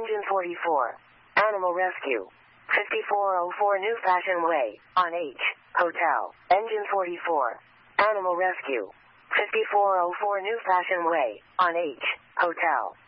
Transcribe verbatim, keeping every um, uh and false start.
Engine forty-four. Animal Rescue. fifty-four oh four New Fashion Way, on H. Hotel. Engine forty-four. Animal Rescue. fifty-four oh four New Fashion Way, on H. Hotel.